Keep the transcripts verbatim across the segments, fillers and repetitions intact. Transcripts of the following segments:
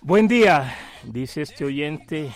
Buen día, dice este oyente.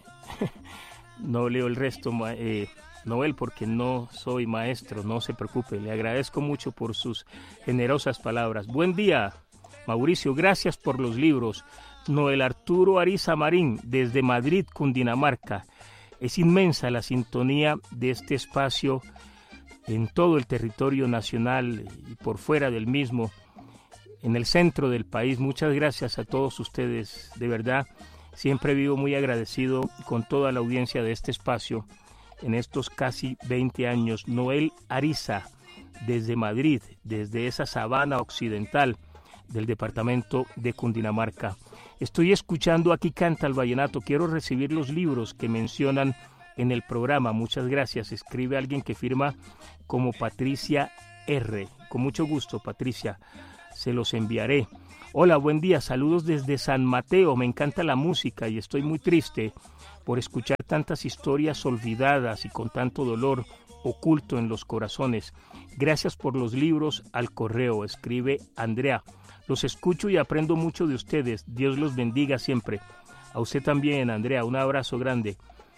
No leo el resto, eh, Noel, porque no soy maestro, no se preocupe. Le agradezco mucho por sus generosas palabras. Buen día, Mauricio, gracias por los libros. Noel Arturo Ariza Marín, desde Madrid, Cundinamarca. Es inmensa la sintonía de este espacio en todo el territorio nacional y por fuera del mismo, en el centro del país. Muchas gracias a todos ustedes, de verdad. Siempre vivo muy agradecido con toda la audiencia de este espacio en estos casi veinte años. Noel Ariza, desde Madrid, desde esa sabana occidental del departamento de Cundinamarca. Estoy escuchando Aquí Canta el Vallenato. Quiero recibir los libros que mencionan en el programa. Muchas gracias. Escribe alguien que firma como Patricia R. Con mucho gusto, Patricia. Se los enviaré. Hola, buen día, saludos desde San Mateo. Me encanta la música y estoy muy triste por escuchar tantas historias olvidadas y con tanto dolor oculto en los corazones. Gracias por los libros al correo, escribe Andrea. Los escucho y aprendo mucho de ustedes. Dios los bendiga siempre. A usted también, Andrea, un abrazo grande.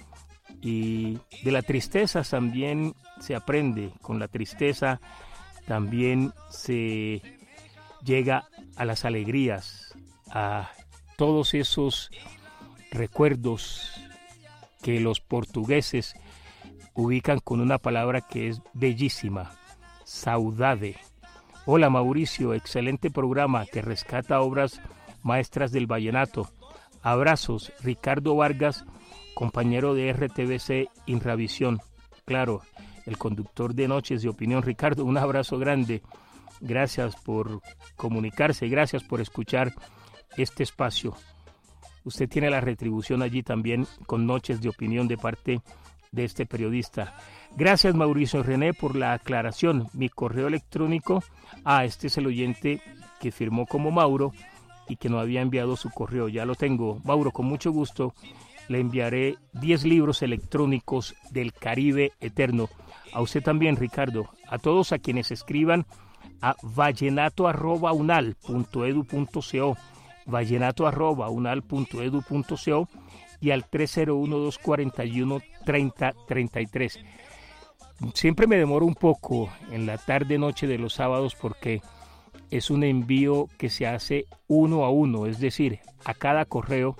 Y de la tristeza también se aprende. Con la tristeza también se llega a las alegrías, a todos esos recuerdos que los portugueses ubican con una palabra que es bellísima, saudade. Hola Mauricio, excelente programa que rescata obras maestras del vallenato. Abrazos, Ricardo Vargas, compañero de R T V C Inravisión. Claro, el conductor de Noches de Opinión. Ricardo, un abrazo grande. Gracias por comunicarse, gracias por escuchar este espacio. Usted tiene la retribución allí también con Noches de Opinión de parte de este periodista. Gracias Mauricio René por la aclaración. Mi correo electrónico, ah, este es el oyente que firmó como Mauro y que no había enviado su correo, ya lo tengo. Mauro, con mucho gusto le enviaré diez libros electrónicos del Caribe Eterno. A usted también, Ricardo, a todos a quienes escriban a vallenato arroba unal punto edu punto co, vallenato arroba unal punto edu punto co y al tres cero uno, dos cuatro uno, tres cero tres tres. Siempre me demoro un poco en la tarde noche de los sábados porque es un envío que se hace uno a uno, es decir, a cada correo,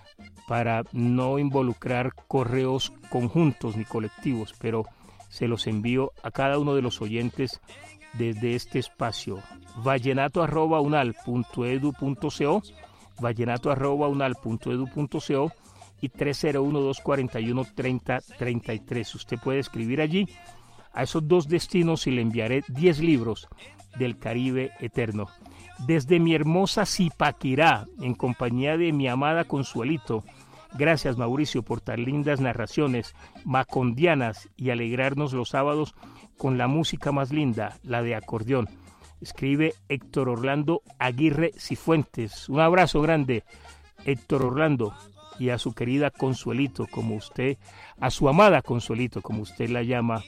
para no involucrar correos conjuntos ni colectivos, pero se los envío a cada uno de los oyentes desde este espacio. vallenato arroba unal punto edu punto co, vallenato arroba unal punto edu punto co y tres cero uno, dos cuatro uno, tres cero tres tres. Usted puede escribir allí a esos dos destinos y le enviaré diez libros del Caribe Eterno. Desde mi hermosa Zipaquirá, en compañía de mi amada Consuelito. Gracias Mauricio por tan lindas narraciones macondianas y alegrarnos los sábados con la música más linda, la de acordeón. Escribe Héctor Orlando Aguirre Cifuentes. Un abrazo grande, Héctor Orlando, y a su querida Consuelito, como usted, a su amada Consuelito, como usted la llama.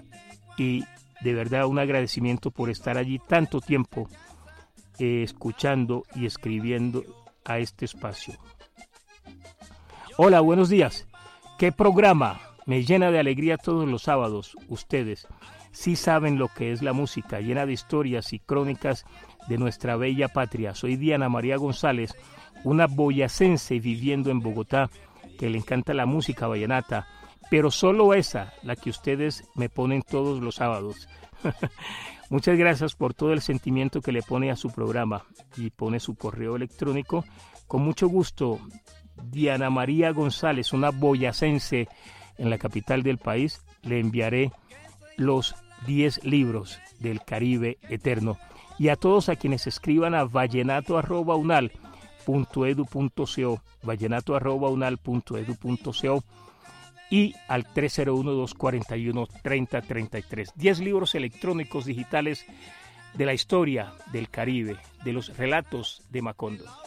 Y de verdad un agradecimiento por estar allí tanto tiempo eh, escuchando y escribiendo a este espacio. Hola, buenos días. ¿Qué programa? Me llena de alegría todos los sábados. Ustedes sí saben lo que es la música, llena de historias y crónicas de nuestra bella patria. Soy Diana María González, una boyacense viviendo en Bogotá, que le encanta la música vallenata, pero solo esa, la que ustedes me ponen todos los sábados. Muchas gracias por todo el sentimiento que le pone a su programa y pone su correo electrónico. Con mucho gusto, Diana María González, una boyacense en la capital del país, le enviaré los diez libros del Caribe Eterno. Y a todos a quienes escriban a vallenato arroba unal punto edu punto co, vallenato arroba unal punto edu punto co y al tres cero uno, dos cuatro uno, tres cero tres tres. diez libros electrónicos digitales de la historia del Caribe, de los relatos de Macondo.